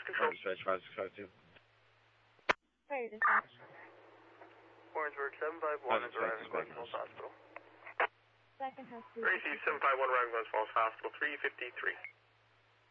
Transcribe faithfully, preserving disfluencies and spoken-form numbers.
control. Dispatch five six five two. Fire dispatch. Orangeburg seven five one is arriving at Glens Falls Hospital. Second house, please. Receive seven five one arriving at Glens Falls Hospital, three fifty-three.